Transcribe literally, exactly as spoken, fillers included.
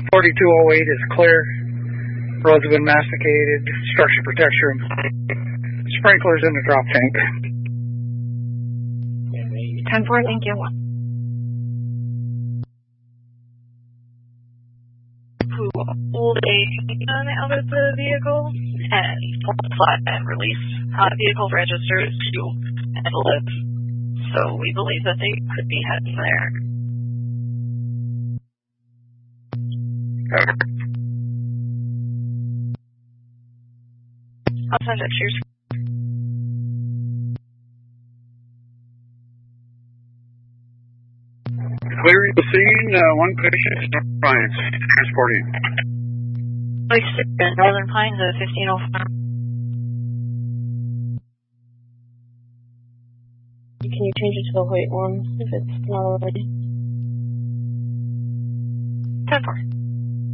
forty-two oh eight is clear. Roads have been masticated. Structure protection. Sprinklers in the drop tank. ten four, thank you. Who will they out of the vehicle and flat and release uh, vehicle registers to Evelyn. So we believe that they could be heading there. Okay. I'll send it to your Clearing the scene, uh, one patient, Pines, transporting. Northern Pines at fifteen oh five. Can you change it to the white one if it's not already? ten four.